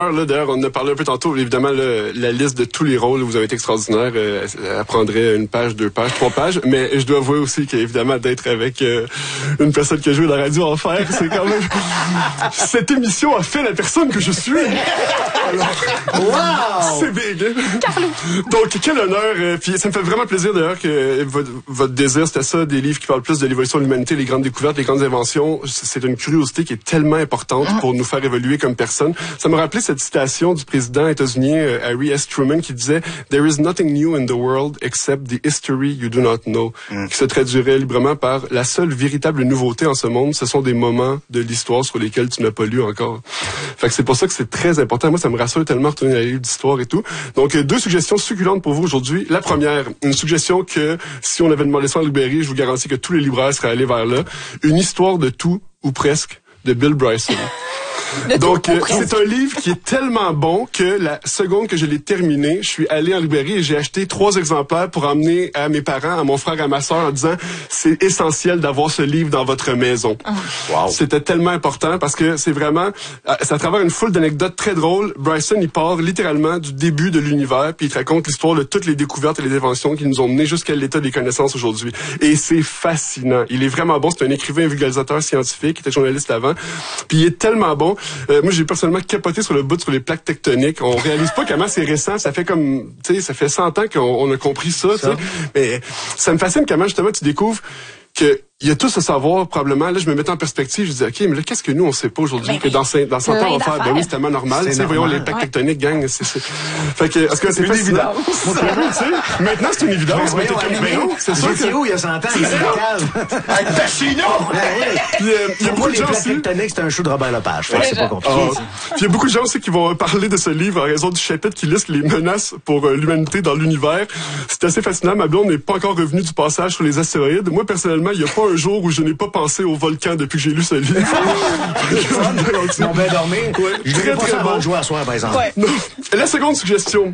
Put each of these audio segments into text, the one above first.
Là, d'ailleurs, on en a parlé un peu tantôt. Évidemment, là, la liste de tous les rôles où vous avez été extraordinaire, elle prendrait 1 page, 2 pages, 3 pages. Mais je dois avouer aussi qu'évidemment, d'être avec une personne qui a joué dans Radio Enfer, c'est quand même... Cette émission a fait la personne que je suis. Alors, wow! C'est big. Carlo. Donc, quel honneur. Puis ça me fait vraiment plaisir d'ailleurs que votre désir, c'était ça, des livres qui parlent plus de l'évolution de l'humanité, les grandes découvertes, les grandes inventions. C'est une curiosité qui est tellement importante pour nous faire évoluer comme personne. Ça me rappelait cette citation du président états-unien Harry S. Truman qui disait « There is nothing new in the world except the history you do not know », qui se traduirait librement par « La seule véritable nouveauté en ce monde, ce sont des moments de l'histoire sur lesquels tu n'as pas lu encore ». Fait que c'est pour ça que c'est très important. Moi, ça me rassure tellement de retourner à la livre d'histoire et tout. Donc, 2 suggestions succulentes pour vous aujourd'hui. La première, une suggestion que si on avait demandé ça en librairie, je vous garantis que tous les libraires seraient allés vers là. Une histoire de tout, ou presque, de Bill Bryson. Donc, c'est un livre qui est tellement bon que la seconde que je l'ai terminé, je suis allé en librairie et j'ai acheté 3 exemplaires pour emmener à mes parents, à mon frère, à ma sœur en disant c'est essentiel d'avoir ce livre dans votre maison. Wow. C'était tellement important parce que c'est vraiment, c'est à travers une foule d'anecdotes très drôles. Bryson, il part littéralement du début de l'univers puis il te raconte l'histoire de toutes les découvertes et les inventions qui nous ont menés jusqu'à l'état des connaissances aujourd'hui. Et c'est fascinant. Il est vraiment bon. C'est un écrivain, vulgarisateur scientifique, il était journaliste avant. Puis il est tellement bon. Moi, j'ai personnellement capoté sur le bout sur les plaques tectoniques. On réalise pas comment c'est récent. Ça fait comme, tu sais, ça fait 100 ans qu'on a compris ça, tu sais. Mais ça me fascine comment, justement, tu découvres que il y a tout ce savoir, probablement. Là, je me mettais en perspective, je disais, OK, mais là, qu'est-ce que nous, on sait pas aujourd'hui? Que dans 100 ans, on va faire, ben oui, c'est tellement normal. Tu sais, voyons, les plaques tectoniques, gang, Fait que, est-ce que c'est une évidence? Maintenant, c'est une évidence. C'est sûr que... où, il y a 100 ans? Il y a il y a beaucoup de gens aussi... Les plaques tectoniques, c'est un show de Robert Lepage. C'est pas compliqué. Puis il y a beaucoup de gens aussi qui vont parler de ce livre en raison du chapitre qui liste les menaces pour l'humanité dans l'univers. C'est assez fascinant. Ma blonde n'est pas encore revenue du passage sur les astéroïdes. Moi, personnellement, il n'y a pas un jour où je n'ai pas pensé au volcan depuis que j'ai lu ce livre. On va dormir. Ouais. Je dirais pas ça avant de jouer à soir, par exemple. Ouais. La seconde suggestion,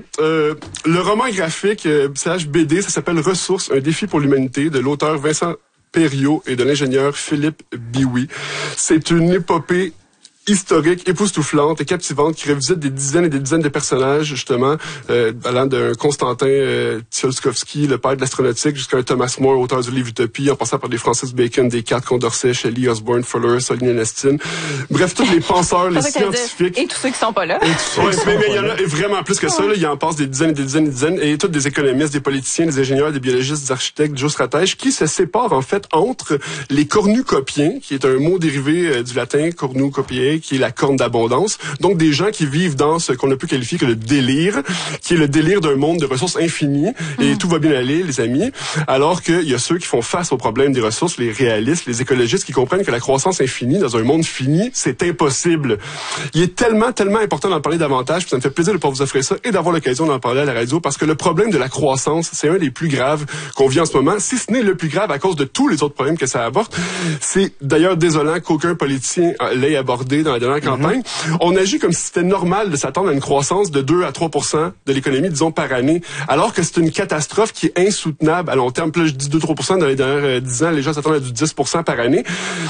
le roman graphique /BD, ça s'appelle Ressources, un défi pour l'humanité, de l'auteur Vincent Perriot et de l'ingénieur Philippe Biouy. C'est une épopée historique, époustouflante et captivante qui revisite des dizaines et des dizaines de personnages, justement, allant d'un Constantin Tsiolkovsky, le père de l'astronautique, jusqu'à un Thomas More, auteur du livre Utopie, en passant par des Francis Bacon, Descartes, Condorcet, Shelley, Osborne, Fuller, Solzhenitsyn, Nestin. Bref, tous les penseurs, les scientifiques. Et tous ceux qui sont pas là. Mais il y en a vraiment plus que ça, là. Il en passe des dizaines et des dizaines et des dizaines. Et tous des économistes, des politiciens, des ingénieurs, des biologistes, des architectes, des géostratèges, qui se séparent, en fait, entre les cornucopiens, qui est un mot dérivé du latin cornucopiae, qui est la corne d'abondance. Donc, des gens qui vivent dans ce qu'on a pu qualifier que le délire, qui est le délire d'un monde de ressources infinies, et tout va bien aller, les amis, alors qu'il y a ceux qui font face au problème des ressources, les réalistes, les écologistes, qui comprennent que la croissance infinie dans un monde fini, c'est impossible. Il est tellement, tellement important d'en parler davantage, puis ça me fait plaisir de pouvoir vous offrir ça et d'avoir l'occasion d'en parler à la radio, parce que le problème de la croissance, c'est un des plus graves qu'on vit en ce moment, si ce n'est le plus grave à cause de tous les autres problèmes que ça apporte. C'est d'ailleurs désolant qu'aucun politicien l'ait abordé dans la dernière campagne. On agit comme si c'était normal de s'attendre à une croissance de 2 à 3% de l'économie, disons, par année, alors que c'est une catastrophe qui est insoutenable à long terme. Puis là, je dis 2-3% dans les dernières 10 ans, les gens s'attendent à du 10% par année.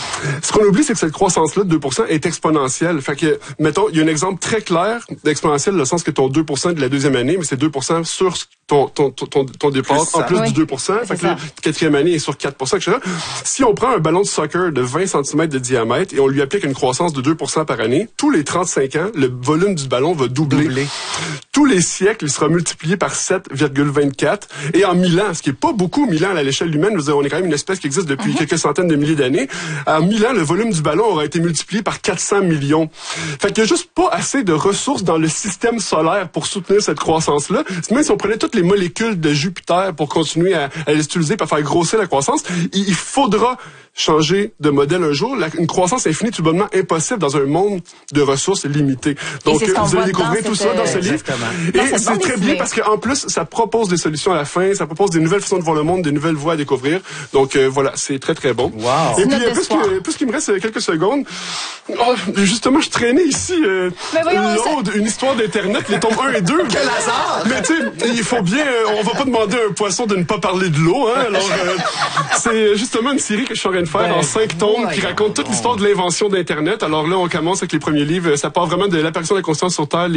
Ce qu'on oublie, c'est que cette croissance-là de 2% est exponentielle. Fait que, mettons, il y a un exemple très clair d'exponentielle, dans le sens que ton 2% de la deuxième année, mais c'est 2% sur ton départ, en plus du 2%. Fait que la quatrième année est sur 4%, etc. Si on prend un ballon de soccer de 20 cm de diamètre et on lui applique une croissance de 2% par année, tous les 35 ans, le volume du ballon va doubler. Tous les siècles, il sera multiplié par 7,24. Et en 1000 ans, ce qui est pas beaucoup, 1000 ans à l'échelle humaine, je veux dire, on est quand même une espèce qui existe depuis quelques centaines de milliers d'années. En 1000 ans, le volume du ballon aura été multiplié par 400 millions. Fait qu'il y a juste pas assez de ressources dans le système solaire pour soutenir cette croissance-là. Même si on prenait toutes les molécules de Jupiter pour continuer à les utiliser, pour faire grossir la croissance, il faudra changer de modèle un jour. Une croissance infinie est tout bonnement impossible dans un monde de ressources limitées. Donc, vous allez découvrir tout ça dans ce livre. Et c'est très bien parce qu'en plus, ça propose des solutions à la fin, ça propose des nouvelles façons de voir le monde, des nouvelles voies à découvrir. Donc, voilà, c'est très, très bon. Wow. Et puis, puisqu'il me reste quelques secondes, justement, je traînais ici une histoire d'Internet, les tomes 1 et 2. Quel hasard! Mais tu sais, il faut bien... on va pas demander à un poisson de ne pas parler de l'eau. Hein, alors, c'est justement une série que je suis en train de de faire en 5 tomes qui racontent toute l'histoire de l'invention d'Internet. Alors là, on commence avec les premiers livres. Ça part vraiment de l'apparition de la conscience sur Terre,